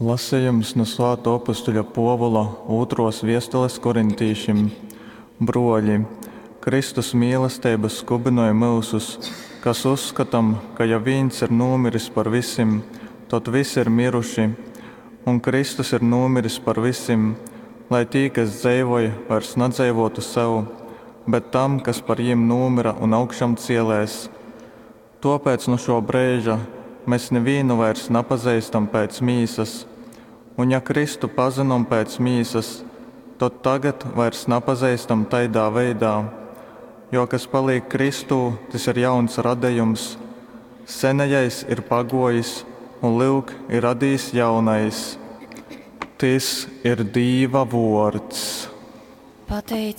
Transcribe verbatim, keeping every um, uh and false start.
Lasījums no Svētā apustuļa Pāvila otros vēstules korintīšiem. Broļi, Kristus mīlestība skubinoja mūsus, kas uzskatām, ka ja viens ir nomiris par visiem, tad visi ir miruši, un Kristus ir nomiris par visiem, lai tie, kas dzīvoja, vairs nedzīvotu sev, bet tam, kas par viņiem nomira un augšām cielēs. Tāpēc no šo brīža mēs nevienu vairs nepazīstam pēc mīsas, un ja Kristu pazinām pēc mīsas, tad tagad vairs nepazīstam taidā veidā, jo kas paliek Kristū, tas ir jauns radījums. Senajais ir pagojis, un lūk, ir radījis jaunais. Tas ir Dieva vārds. Pateicība